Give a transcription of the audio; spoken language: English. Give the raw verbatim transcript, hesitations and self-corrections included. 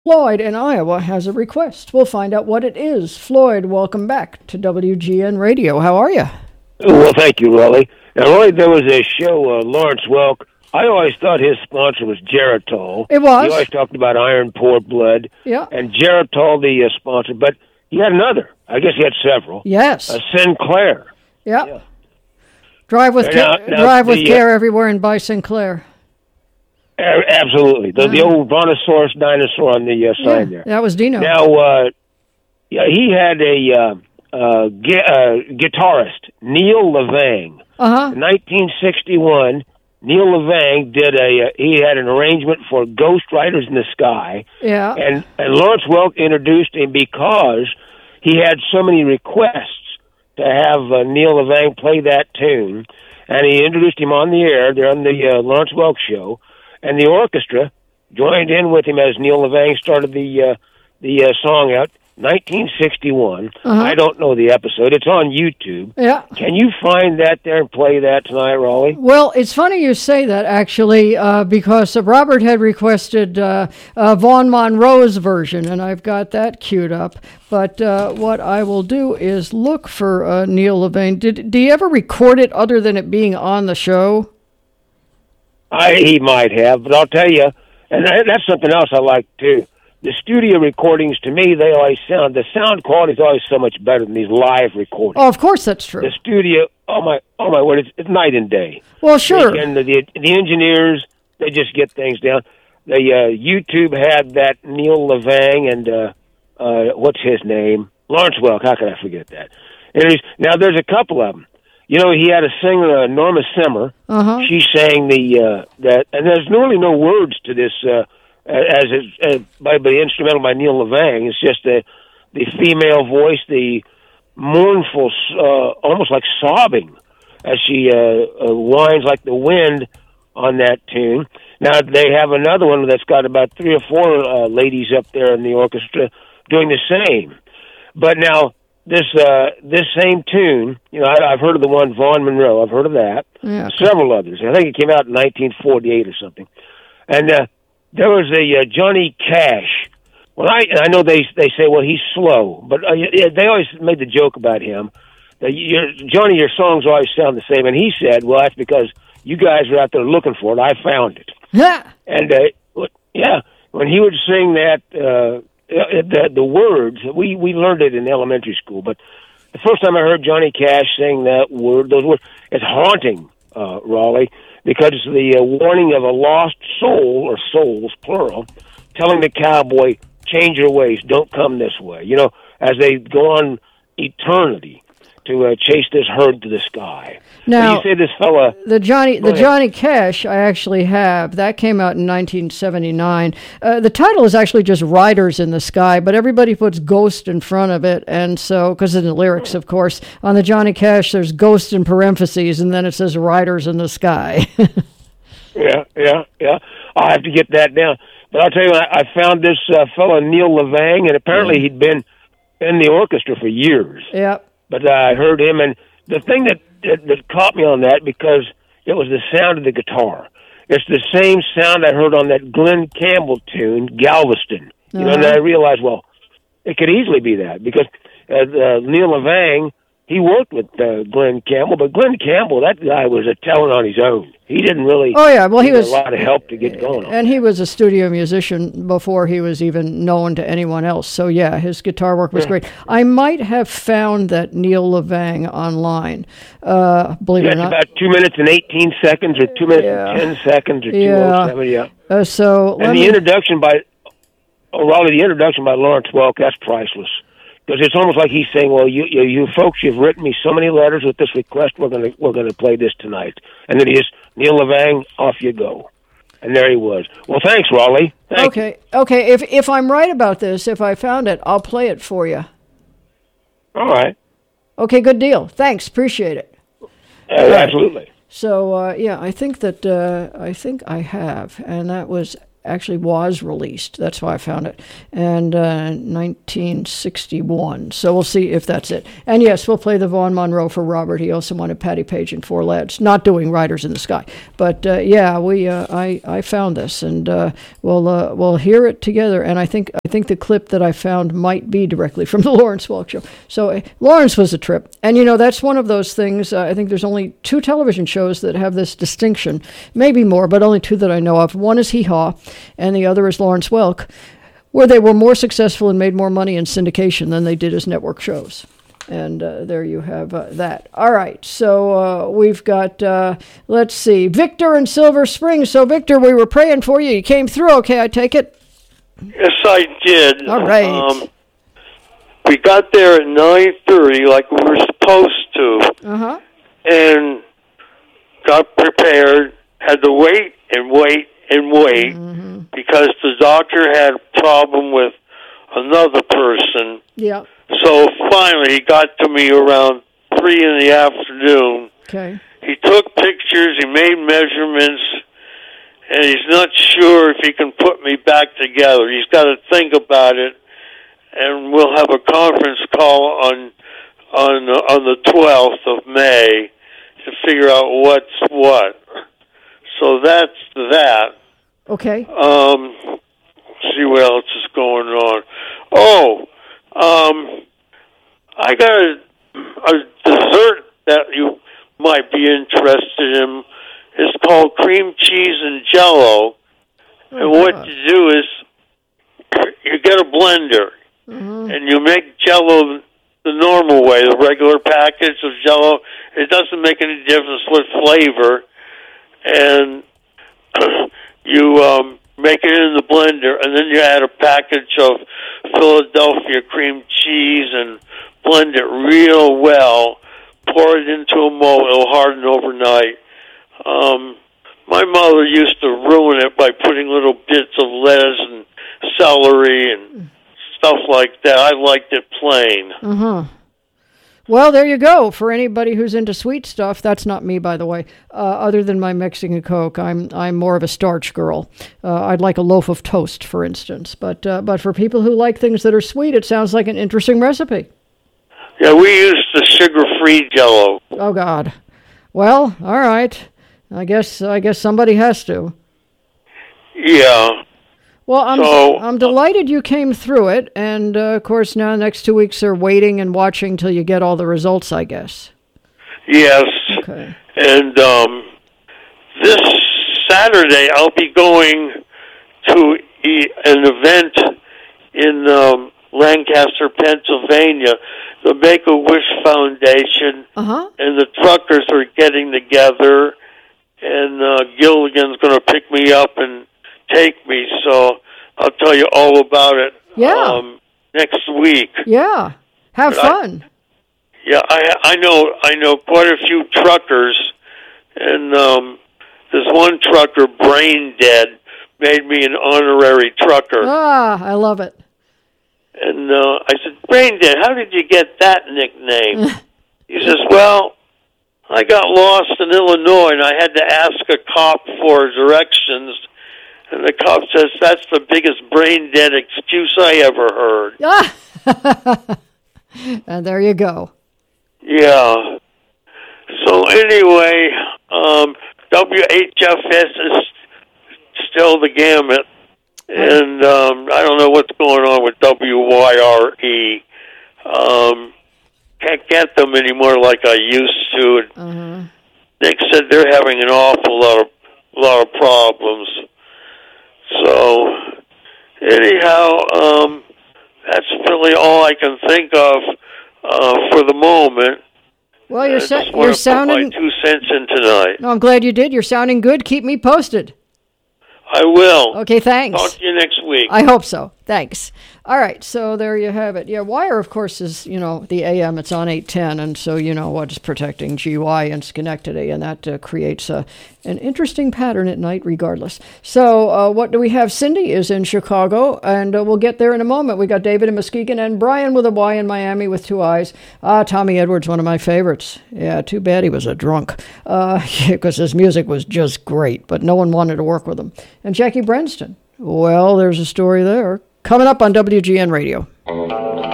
Floyd in Iowa has a request. We'll find out what it is. Floyd, welcome back to W G N Radio. How are you? Well, thank you, Raleigh. Now, Raleigh, there was a show, uh, Lawrence Welk. I always thought his sponsor was Geritol. It was. He always talked about iron port blood. Yeah. And Geritol, the uh, sponsor. But he had another. I guess he had several. Yes. Uh, Sinclair. Yep. Yeah. Drive with, now, ca- now drive the, with care uh, everywhere and buy Sinclair. Absolutely. The, the old brontosaurus dinosaur on the uh, sign yeah, there. That was Dino. Now, uh, yeah, he had a uh, uh, gu- uh, guitarist, Neil Levang. Uh-huh. In nineteen sixty-one, Neil Levang did a, uh, he had an arrangement for Ghost Riders in the Sky. Yeah. And, and Lawrence Welk introduced him because he had so many requests to have uh, Neil Levang play that tune. And he introduced him on the air, there on the uh, Lawrence Welk show. And the orchestra joined in with him as Neil Levang started the uh, the uh, song out. nineteen sixty-one. Uh-huh. I don't know the episode. It's on YouTube. Yeah. Can you find that there and play that tonight, Raleigh? Well, it's funny you say that, actually, uh, because uh, Robert had requested uh, uh, Vaughn Monroe's version, and I've got that queued up. But uh, what I will do is look for uh, Neil Levang. Did, do you ever record it other than it being on the show? I, he might have, but I'll tell you, and that, that's something else I like, too. The studio recordings, to me, they always sound, the sound quality is always so much better than these live recordings. Oh, of course that's true. The studio, oh my, oh my word, it's, it's night and day. Well, sure. And the, the, the engineers, they just get things down. The uh, YouTube had that Neil Levang and, uh, uh, what's his name? Lawrence Welk, how could I forget that? Anyways, now there's a couple of them. You know, he had a singer, uh, Norma Simmer. Uh-huh. She sang the, uh, that, and there's really no words to this, uh, as it's uh, by the instrumental by Neil Levang. It's just the the female voice, the mournful, uh, almost like sobbing, as she uh, uh, whines like the wind on that tune. Now they have another one that's got about three or four uh, ladies up there in the orchestra doing the same. But now this uh, this same tune, you know, I, I've heard of the one Vaughn Monroe. I've heard of that. Yeah. Several others. I think it came out in nineteen forty-eight or something, and. Uh, There was a uh, Johnny Cash. Well, I I know they they say, well, he's slow, but uh, yeah, they always made the joke about him. That your, Johnny, your songs always sound the same, and he said, well, that's because you guys are out there looking for it. I found it. Yeah. And uh, yeah, when he would sing that, uh, the the words, we we learned it in elementary school, but the first time I heard Johnny Cash sing that word, those words, it's haunting, uh, Raleigh. Because it's the uh, warning of a lost soul, or souls, plural, telling the cowboy, change your ways, don't come this way. You know, as they go on eternity to uh, chase this herd to the sky. Now, you say this fella... The Johnny the ahead. Johnny Cash I actually have. That came out in nineteen seventy-nine. Uh, the title is actually just Riders in the Sky, but everybody puts Ghost in front of it, and so, because of the lyrics, of course. On the Johnny Cash, there's Ghost in parentheses, and then it says Riders in the Sky. yeah, yeah, yeah. I'll have to get that down. But I'll tell you, I, I found this uh, fellow, Neil Levang, and apparently yeah. he'd been in the orchestra for years. Yep. But uh, I heard him, and the thing that, that that caught me on that, because it was the sound of the guitar. It's the same sound I heard on that Glenn Campbell tune, Galveston. You Uh-huh. know, and I realized, well, it could easily be that, because uh, uh, Neil Levang, he worked with uh, Glenn Campbell, but Glenn Campbell, that guy was a talent on his own. He didn't really Oh, yeah, well, he need was... a lot of help to get going on. And he was a studio musician before he was even known to anyone else. So, yeah, his guitar work was Yeah. great. I might have found that Neil Levang online, uh, believe Yeah, it or it's not. about two minutes and eighteen seconds, or two minutes Yeah. and ten seconds, or two Yeah. oh seven, yeah. Uh, so, let And me... the introduction by, oh, Raleigh, the introduction by Lawrence Welk, that's priceless. Because it's almost like he's saying, well, you, you you folks, you've written me so many letters with this request, we're going to we're gonna play this tonight. And then he just, Neil Levang, off you go. And there he was. Well, thanks, Raleigh. Thank Okay, okay. If if I'm right about this, if I found it, I'll play it for you. you. All right. Okay, good deal. Thanks, appreciate it. Uh, absolutely. So uh, yeah, I think that uh, I think I have, and that was actually was released. That's why I found it. And uh, nineteen sixty-one. So we'll see if that's it. And yes, we'll play the Vaughn Monroe for Robert. He also wanted Patty Page and Four Lads. Not doing Riders in the Sky. But uh, yeah, we uh, I I found this, and uh, we'll uh, we'll hear it together. And I think I think the clip that I found might be directly from the Lawrence Welk Show. So uh, Lawrence was a trip. And you know, that's one of those things. Uh, I think there's only two television shows that have this distinction. Maybe more, but only two that I know of. One is Hee Haw, and the other is Lawrence Welk, where they were more successful and made more money in syndication than they did as network shows. And uh, there you have uh, that. All right, so uh, we've got, uh, let's see, Victor in Silver Springs. So, Victor, we were praying for you. You came through okay, I take it? Yes, I did. All right. Um, we got there at nine thirty like we were supposed to. Uh-huh. And got prepared, had to wait and wait and wait mm-hmm. because the doctor had a problem with another person. Yeah. So finally he got to me around three in the afternoon. Okay. He took pictures, he made measurements, and he's not sure if he can put me back together. He's got to think about it, and we'll have a conference call on on on the twelfth of May to figure out what's what. So that's that. Okay. Um, see what else is going on. Oh, um, I got a, a dessert that you might be interested in. It's called cream cheese and Jell-O. Oh, and what God. you do is you get a blender Mm-hmm. and you make Jell-O the normal way, the regular package of Jell-O. It doesn't make any difference what flavor. And you um, make it in the blender, and then you add a package of Philadelphia cream cheese and blend it real well. Pour it into a mold. It'll harden overnight. Um, my mother used to ruin it by putting little bits of lettuce and celery and stuff like that. I liked it plain. Uh-huh. Well, there you go. For anybody who's into sweet stuff, that's not me, by the way. Uh, other than my Mexican Coke, I'm I'm more of a starch girl. Uh, I'd like a loaf of toast, for instance. But uh, but for people who like things that are sweet, it sounds like an interesting recipe. Yeah, we used the sugar-free Jell-O. Oh God. Well, all right. I guess I guess somebody has to. Yeah. Well, I'm So- I'm delighted you came through it, and uh, of course now the next two weeks are waiting and watching till you get all the results, I guess. Yes. Okay. And um, this Saturday, I'll be going to e- an event in um, Lancaster, Pennsylvania. The Make-A-Wish Foundation Uh huh. and the truckers are getting together, and uh, Gilligan's going to pick me up and take me, so I'll tell you all about it Yeah. um, next week. Yeah. Have But I- fun. Yeah, I I know I know quite a few truckers, and um, this one trucker, brain dead, made me an honorary trucker. Ah, I love it. And uh, I said, brain dead, how did you get that nickname? He says, well, I got lost in Illinois, and I had to ask a cop for directions. And the cop says, that's the biggest brain dead excuse I ever heard. Ah. And there you go. Yeah. So anyway, um, W H F S is still the gamut. And um, I don't know what's going on with W Y R E. Um, can't get them anymore like I used to. Uh-huh. Nick said they're having an awful lot of lot of problems. So anyhow, um, that's really all I can think of uh, for the moment. Well, you're I sa- just you're want to put my sounding. two cents in tonight. No, I'm glad you did. You're sounding good. Keep me posted. I will. Okay, thanks. Talk to you next week. I hope so. Thanks. All right, so there you have it. Yeah, Wire, of course, is, you know, the A M. It's on eight ten, and so, you know, what's protecting G Y and Schenectady, and that uh, creates a, an interesting pattern at night regardless. So uh, what do we have? Cindy is in Chicago, and uh, we'll get there in a moment. We got David in Muskegon and Brian with a Y in Miami with two eyes. Ah, Tommy Edwards, one of my favorites. Yeah, too bad he was a drunk, because uh, his music was just great, but no one wanted to work with him. And Jackie Brenston, Well, there's a story there. Coming up on W G N Radio.